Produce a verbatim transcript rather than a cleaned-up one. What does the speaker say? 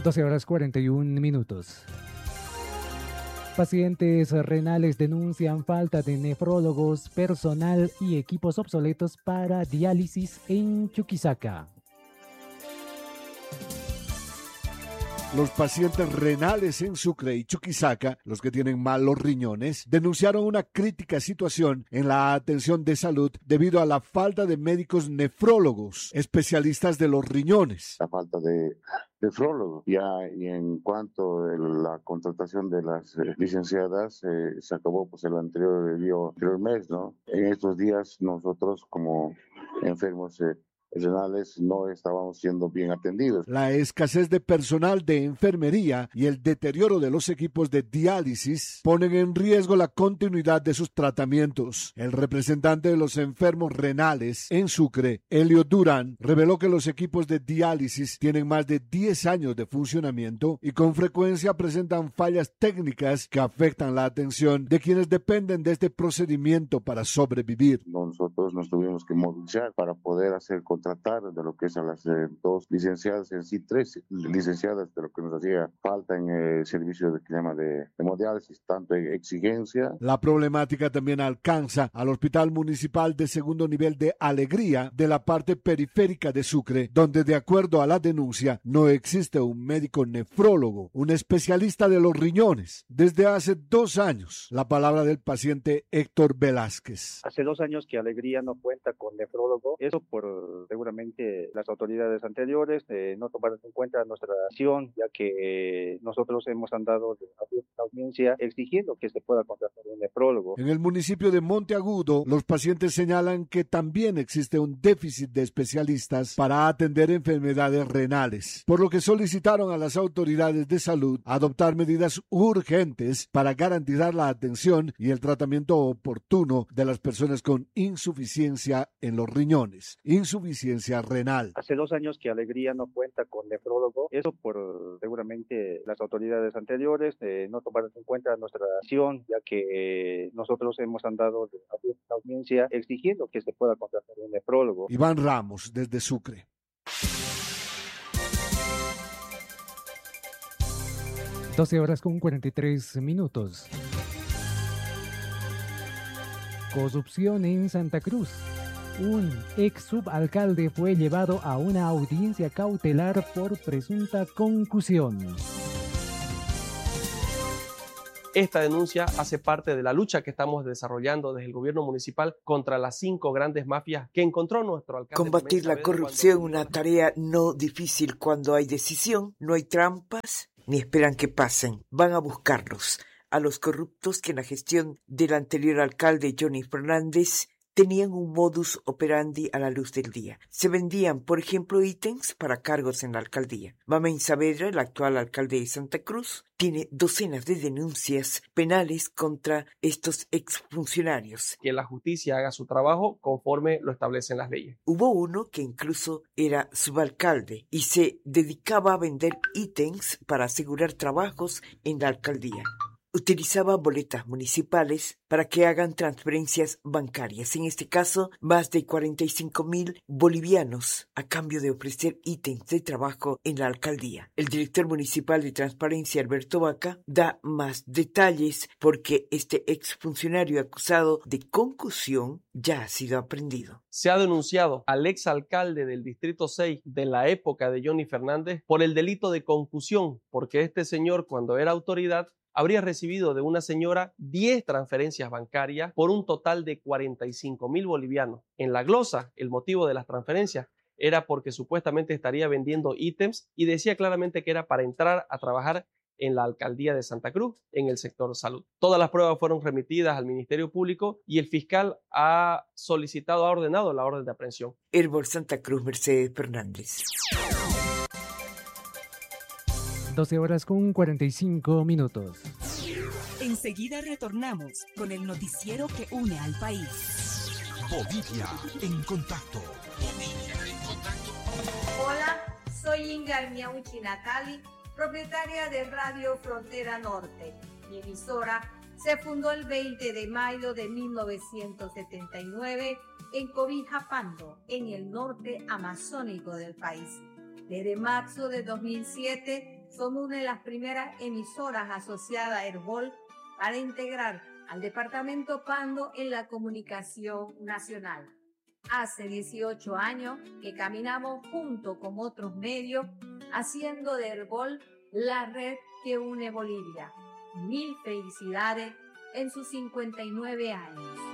doce horas cuarenta y un minutos. Pacientes renales denuncian falta de nefrólogos, personal y equipos obsoletos para diálisis en Chuquisaca. Los pacientes renales en Sucre y Chuquisaca, los que tienen mal los riñones, denunciaron una crítica situación en la atención de salud debido a la falta de médicos nefrólogos, especialistas de los riñones. La falta de nefrólogos. Ya y en cuanto a la contratación de las eh, licenciadas, eh, se acabó pues el anterior, el anterior mes, ¿no? En estos días nosotros como enfermos eh, renales no estábamos siendo bien atendidos. La escasez de personal de enfermería y el deterioro de los equipos de diálisis ponen en riesgo la continuidad de sus tratamientos. El representante de los enfermos renales en Sucre, Elio Durán, reveló que los equipos de diálisis tienen más de diez años de funcionamiento y con frecuencia presentan fallas técnicas que afectan la atención de quienes dependen de este procedimiento para sobrevivir. Nosotros nos tuvimos que movilizar para poder hacer tratar de lo que es a las eh, dos licenciadas, en sí tres licenciadas de lo que nos hacía falta en el servicio de, que llama de hemodiálisis, tanto en exigencia. La problemática también alcanza al Hospital Municipal de Segundo Nivel de Alegría de la parte periférica de Sucre, donde de acuerdo a la denuncia no existe un médico nefrólogo, un especialista de los riñones. Desde hace dos años, la palabra del paciente Héctor Velázquez. Hace dos años que Alegría no cuenta con nefrólogo, eso por seguramente las autoridades anteriores eh, no tomaron en cuenta nuestra acción, ya que nosotros hemos andado de la audiencia exigiendo que se pueda contratar un nefrólogo. En el municipio de Monteagudo, los pacientes señalan que también existe un déficit de especialistas para atender enfermedades renales, por lo que solicitaron a las autoridades de salud adoptar medidas urgentes para garantizar la atención y el tratamiento oportuno de las personas con insuficiencia en los riñones. Insuficiencia renal. Hace dos años que Alegría no cuenta con nefrólogo, eso por seguramente las autoridades anteriores eh, no tomaron en cuenta nuestra acción, ya que eh, nosotros hemos andado de la audiencia exigiendo que se pueda contratar un nefrólogo. Iván Ramos, desde Sucre. doce horas con cuarenta y tres minutos. Corrupción en Santa Cruz. Un ex subalcalde fue llevado a una audiencia cautelar por presunta concusión. Esta denuncia hace parte de la lucha que estamos desarrollando desde el gobierno municipal contra las cinco grandes mafias que encontró nuestro alcalde. Combatir la corrupción, una tarea no difícil cuando hay decisión, no hay trampas, ni esperan que pasen. Van a buscarlos, a los corruptos que en la gestión del anterior alcalde Johnny Fernández tenían un modus operandi a la luz del día. Se vendían, por ejemplo, ítems para cargos en la alcaldía. Mamén Saavedra, el actual alcalde de Santa Cruz, tiene docenas de denuncias penales contra estos exfuncionarios. Que la justicia haga su trabajo conforme lo establecen las leyes. Hubo uno que incluso era subalcalde y se dedicaba a vender ítems para asegurar trabajos en la alcaldía. Utilizaba boletas municipales para que hagan transferencias bancarias, en este caso más de cuarenta y cinco mil bolivianos, a cambio de ofrecer ítems de trabajo en la alcaldía. El director municipal de Transparencia, Alberto Vaca, da más detalles porque este exfuncionario acusado de concusión ya ha sido aprehendido. Se ha denunciado al exalcalde del Distrito seis de la época de Johnny Fernández por el delito de concusión, porque este señor, cuando era autoridad, habría recibido de una señora diez transferencias bancarias por un total de cuarenta y cinco mil bolivianos. En la glosa, el motivo de las transferencias era porque supuestamente estaría vendiendo ítems y decía claramente que era para entrar a trabajar en la alcaldía de Santa Cruz, en el sector salud. Todas las pruebas fueron remitidas al Ministerio Público y el fiscal ha solicitado, ha ordenado la orden de aprehensión. Herbol Santa Cruz, Mercedes Fernández. doce horas con cuarenta y cinco minutos. Enseguida retornamos con el noticiero que une al país. Bolivia en contacto. Bolivia en contacto. Hola, soy Inga Miauchi Natali, propietaria de Radio Frontera Norte. Mi emisora se fundó el veinte de mayo de mil novecientos setenta y nueve en Cobija-Pando, en el norte amazónico del país. Desde marzo de dos mil siete somos una de las primeras emisoras asociadas a Herbol para integrar al departamento Pando en la comunicación nacional. Hace dieciocho años que caminamos junto con otros medios, haciendo de Herbol la red que une Bolivia. Mil felicidades en sus cincuenta y nueve años.